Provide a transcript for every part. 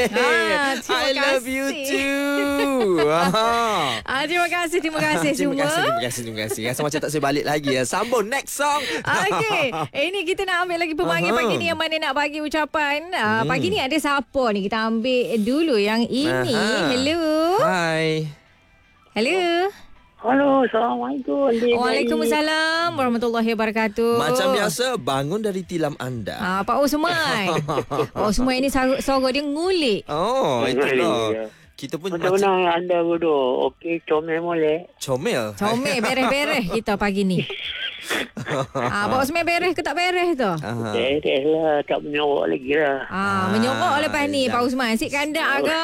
I love you too. Terima kasih Terima semua. kasih. Rasa macam tak saya balik lagi. Sambung next song. Okey, ini kita nak ambil lagi pemanggil pagi ni yang mana nak bagi ucapan. Pagi ni ada siapa ni? Kita ambil dulu yang ini. Hello. Hai. Hello. Halo, Assalamualaikum. Waalaikumsalam warahmatullahi wabarakatuh. Macam biasa, bangun dari tilam anda. Pak Osman. Pak Osman ini suara dia ngulik. Oh, itulah. Kita pun macam mana anda berdua? Okey, comel boleh? Comel. Comel, beres-beres kita pagi ni. Pak Osman beres ke tak beres tu? Beres lah, tak menyorok lagi lah. Menyorok lepas ni Pak Osman. Nasi kandak ke?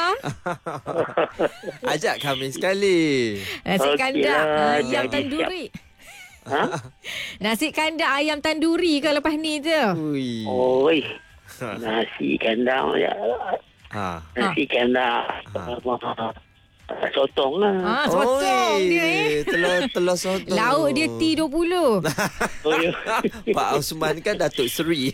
Ajak kami sekali. Nasi kandak lah, ayam jadi tanduri. Ha? Nasi kandak ayam tanduri ke lepas ni tu? Ui. Oi, nasi kandang. Nasi kandang. Sotong lah. Sotong dia Telur sotong. Lauk dia T20. Pak Osman kan Datuk Seri.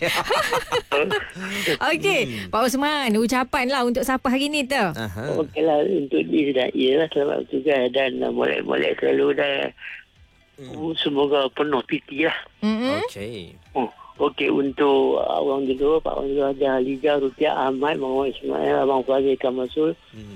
Okey, Pak Osman, ucapan lah untuk siapa hari ni tu? Okey lah, untuk dia dah. Yelah, selamat bertugas dan molek-molek selalu dah. Semoga penuh titi lah. Okey. Okey, untuk Abang Jodoh, Pak Abang Jodoh ada Halijah, Rupiah, Ahmad, Muhammad Ismail, Abang Fazil Kamasul,